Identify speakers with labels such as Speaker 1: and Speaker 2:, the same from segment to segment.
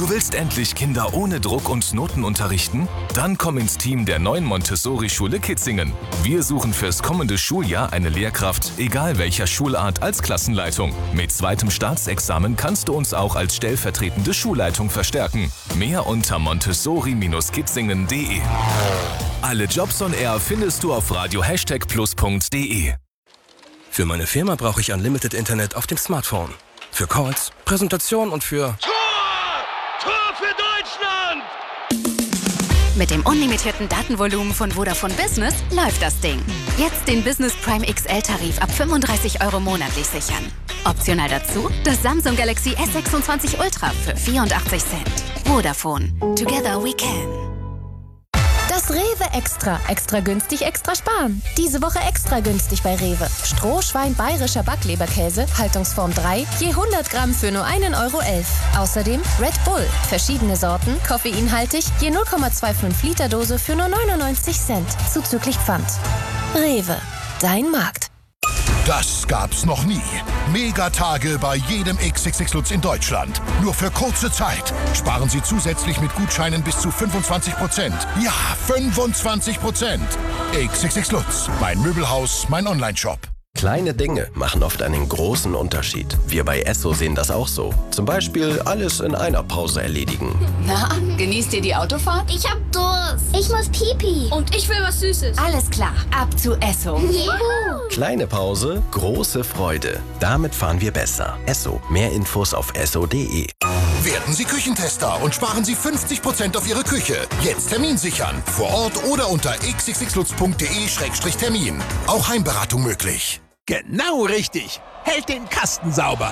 Speaker 1: Du willst endlich Kinder ohne Druck und Noten unterrichten? Dann komm ins Team der neuen Montessori-Schule Kitzingen. Wir suchen fürs kommende Schuljahr eine Lehrkraft, egal welcher Schulart, als Klassenleitung. Mit zweitem Staatsexamen kannst du uns auch als stellvertretende Schulleitung verstärken. Mehr unter montessori-kitzingen.de. Alle Jobs on Air findest du auf radio++.de.
Speaker 2: Für meine Firma brauche ich Unlimited Internet auf dem Smartphone. Für Calls, Präsentation und für...
Speaker 3: Tor für Deutschland!
Speaker 4: Mit dem unlimitierten Datenvolumen von Vodafone Business läuft das Ding. Jetzt den Business Prime XL-Tarif ab 35 € monatlich sichern. Optional dazu das Samsung Galaxy S26 Ultra für 84 Cent. Vodafone. Together we can.
Speaker 5: Das Rewe Extra. Extra günstig, extra sparen. Diese Woche extra günstig bei Rewe. Strohschwein bayerischer Backleberkäse, Haltungsform 3, je 100 Gramm für nur 1,11 €. Außerdem Red Bull. Verschiedene Sorten, koffeinhaltig, je 0,25 Liter Dose für nur 99 Cent. Zuzüglich Pfand. Rewe. Dein Markt.
Speaker 6: Das gab's noch nie. Megatage bei jedem XXX Lutz in Deutschland. Nur für kurze Zeit. Sparen Sie zusätzlich mit Gutscheinen bis zu 25%. Ja, 25%. XXX Lutz. Mein Möbelhaus, mein Onlineshop.
Speaker 2: Kleine Dinge machen oft einen großen Unterschied. Wir bei Esso sehen das auch so. Zum Beispiel alles in einer Pause erledigen.
Speaker 4: Na, genießt ihr die Autofahrt?
Speaker 7: Ich hab Durst. Ich muss Pipi.
Speaker 8: Und ich will was Süßes.
Speaker 4: Alles klar, ab zu Esso.
Speaker 7: Juhu.
Speaker 2: Kleine Pause, große Freude. Damit fahren wir besser. Esso. Mehr Infos auf esso.de.
Speaker 6: Werden Sie Küchentester und sparen Sie 50% auf Ihre Küche. Jetzt Termin sichern. Vor Ort oder unter xxxlutz.de/termin. Auch Heimberatung möglich.
Speaker 9: Genau richtig. Hält den Kasten sauber.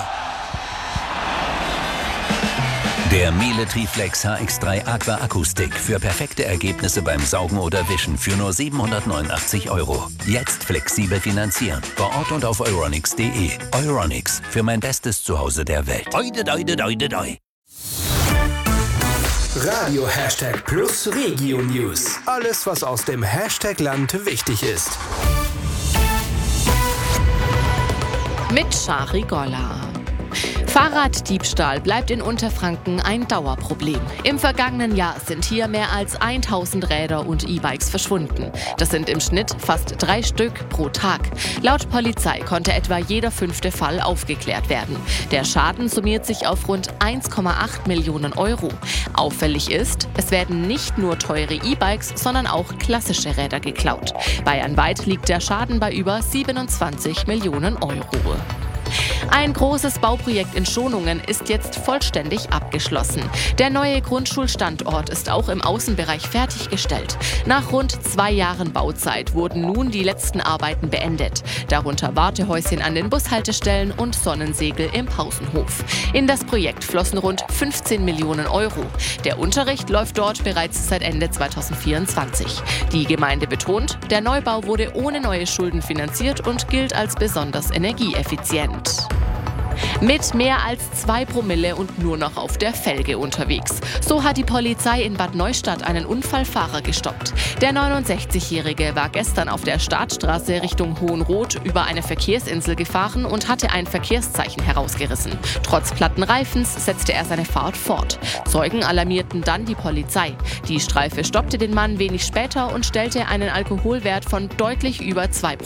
Speaker 10: Der Miele Triflex HX3 Aqua Akustik für perfekte Ergebnisse beim Saugen oder Wischen für nur 789 €. Jetzt flexibel finanzieren. Vor Ort und auf euronics.de. Euronics, für mein bestes Zuhause der Welt.
Speaker 9: Oide, doide, doide, doi.
Speaker 11: Radio #Plus Regio News. Alles, was aus dem Hashtag-Land wichtig ist.
Speaker 12: Mit Shari Golla. Fahrraddiebstahl bleibt in Unterfranken ein Dauerproblem. Im vergangenen Jahr sind hier mehr als 1000 Räder und E-Bikes verschwunden. Das sind im Schnitt fast 3 Stück pro Tag. Laut Polizei konnte etwa jeder 5. Fall aufgeklärt werden. Der Schaden summiert sich auf rund 1,8 Millionen €. Auffällig ist, es werden nicht nur teure E-Bikes, sondern auch klassische Räder geklaut. Bayernweit liegt der Schaden bei über 27 Millionen €. Ein großes Bauprojekt in Schonungen ist jetzt vollständig abgeschlossen. Der neue Grundschulstandort ist auch im Außenbereich fertiggestellt. Nach rund 2 Jahren Bauzeit wurden nun die letzten Arbeiten beendet. Darunter Wartehäuschen an den Bushaltestellen und Sonnensegel im Pausenhof. In das Projekt flossen rund 15 Millionen €. Der Unterricht läuft dort bereits seit Ende 2024. Die Gemeinde betont, der Neubau wurde ohne neue Schulden finanziert und gilt als besonders energieeffizient. Mit mehr als 2 Promille und nur noch auf der Felge unterwegs. So hat die Polizei in Bad Neustadt einen Unfallfahrer gestoppt. Der 69-Jährige war gestern auf der Startstraße Richtung Hohenroth über eine Verkehrsinsel gefahren und hatte ein Verkehrszeichen herausgerissen. Trotz platten Reifens setzte er seine Fahrt fort. Zeugen alarmierten dann die Polizei. Die Streife stoppte den Mann wenig später und stellte einen Alkoholwert von deutlich über 2